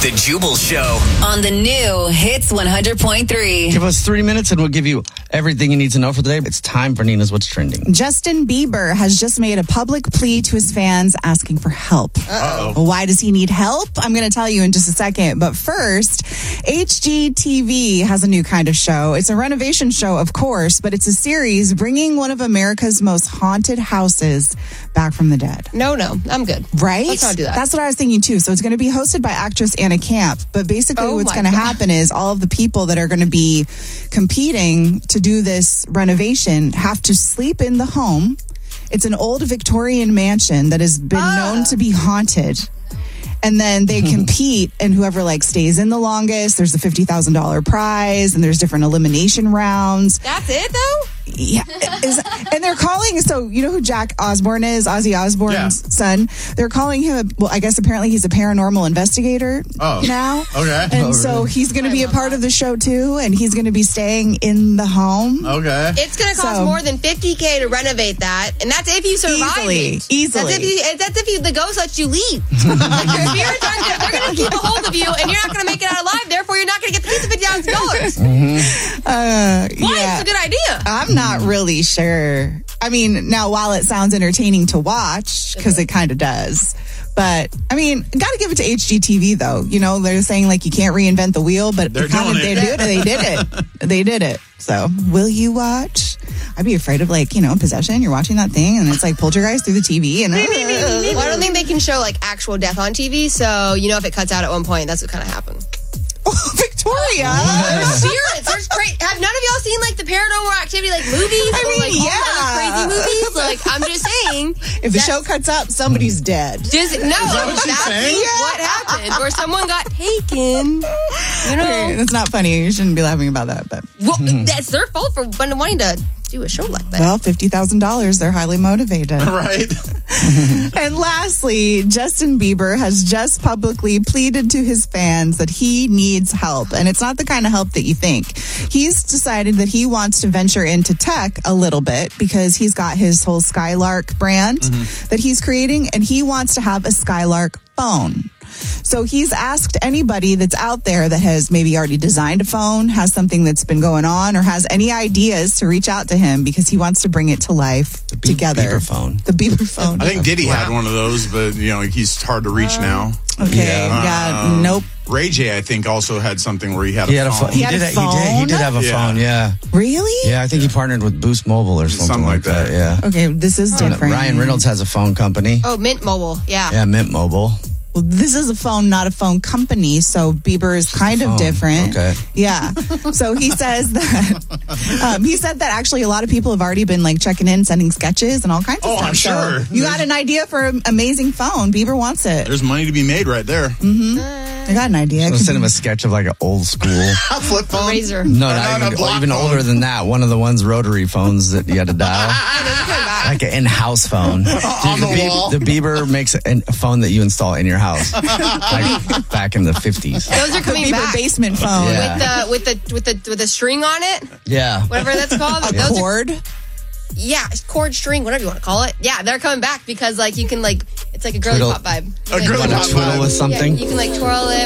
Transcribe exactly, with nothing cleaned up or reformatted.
The Jubal Show on the new Hits one hundred point three. Give us three minutes and we'll give you everything you need to know for the day. It's time for Nina's What's Trending. Justin Bieber has just made a public plea to his fans asking for help. Uh-oh. Why does he need help? I'm going to tell you in just a second. But first, H G T V has a new kind of show. It's a renovation show, of course, but it's a series bringing one of America's most haunted houses back from the dead. No, no, I'm good. Right? Let's not do that. That's what I was thinking too. So it's going to be hosted by actress Anna Camp. But basically Oh what's my going to God. happen is all of the people that are going to be competing to do this renovation have to sleep in the home. It's an old Victorian mansion that has been Ah. known to be haunted. And then they compete, and whoever like stays in the longest, there's a fifty thousand dollars prize, and there's different elimination rounds. That's it, though? Yeah, is, and they're calling. So you know who Jack Osborne is, Ozzy Osbourne's Yeah. son. They're calling him. Well, I guess apparently he's a paranormal investigator Oh. now. Okay. And Oh, so really? he's going to I be a love part that. of the show too, and he's going to be staying in the home. Okay. It's going to cost So- more than fifty K to renovate that, and that's if you survive Easily, it. easily. That's if, you, that's if you, the ghost lets you leave. Like your spirits aren't, they're going to keep a hold of you, and you're not going to make it out alive. Therefore, you're not going to get the piece of fifty thousand dollars. Uh, Why? yeah. It's a good idea. I'm not really sure. I mean, now while it sounds entertaining to watch, because it kind of does, but I mean, got to give it to H G T V though. You know, they're saying like you can't reinvent the wheel, but They're it kinda, doing they it. did. They did it. They did it. So, will you watch? I'd be afraid of like you know possession. You're watching that thing, and it's like poltergeist through the T V, and Well, I don't think they can show like actual death on T V, so you know if it cuts out at one point, that's what kind of happened. oh, Victoria. Spirits, there's crazy. Have none of y'all seen like the Paranormal Activity like movies I or mean, like all the yeah. other crazy movies? Like I'm just saying. If the that- show cuts up, somebody's dead. Does it, no, that what she's that's saying? what happened. Or someone got taken. You know, Okay, that's not funny. You shouldn't be laughing about that, but. well, that's their fault for wanting to do a show like that. Well, fifty thousand dollars. They're highly motivated. Right. And lastly, Justin Bieber has just publicly pleaded to his fans that he needs help. And it's not the kind of help that you think. He's decided that he wants to venture into tech a little bit because he's got his whole Skylark brand that he's creating, and he wants to have a Skylark phone. So he's asked anybody that's out there that has maybe already designed a phone, has something that's been going on, or has any ideas to reach out to him because he wants to bring it to life Be- together. Bieber phone. The Bieber phone. I think Diddy had one of those, but you know he's hard to reach now. Okay, Yeah. yeah, Um, nope. Ray J, I think, also had something where he had He a had a phone. phone. He, had did. a He did. He phone? did have a Yeah. phone. Yeah. Really? Yeah. I think he partnered with Boost Mobile or something, Something like that. that. Yeah. Okay, this is different. Ryan Reynolds has a phone company. Oh, Mint Mobile, yeah. Yeah, Mint Mobile. Well, this is a phone, not a phone company, so Bieber is kind phone. of different. Okay. Yeah. So he says that um, he said that actually a lot of people have already been like checking in, sending sketches and all kinds of Oh, stuff. I'm So sure. you got an idea for an amazing phone. Bieber wants it. There's money to be made right there. I got an idea. It I'll could send him be- a sketch of like an old school. A flip phone. Razor. No, Not not a even, block even phone. older than that. One of the ones rotary phones that you had to dial. Like an in-house phone. Dude, On the Bie- wall. The Bieber makes an- a phone that you install in your house. Like back in the fifties. Those are the coming Bieber back. basement phone. Yeah. With the with the with the with the string on it, Yeah. whatever that's called. A Those are, cord. yeah, cord string, whatever you want to call it. Yeah, they're coming back because like you can like it's like a girly Twiddle- pop vibe. You A can, girly like, pop Twiddle with Yeah, something. you can like twirl it.